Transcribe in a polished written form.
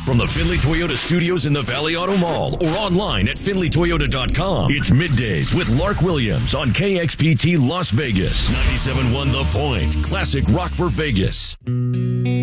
From the Findlay Toyota studios in the Valley Auto Mall or online at FindlayToyota.com. It's Middays with Lark Williams on KXPT Las Vegas. 97.1 The Point. Classic rock for Vegas.